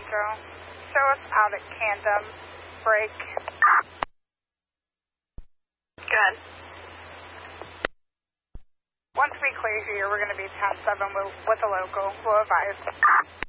Central. Show us out at Camden. Break. Good. Once we clear here, we're going to be 10-7 with a local. We'll advise.